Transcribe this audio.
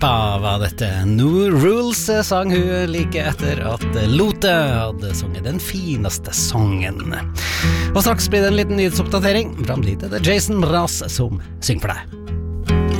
Pippa var dette. New Rules sang hun like etter at Lote hadde sunget den fineste sangen. Og straks blir det en liten nyhetsoppdatering. Fram dit er det Jason Mraz som synger for deg.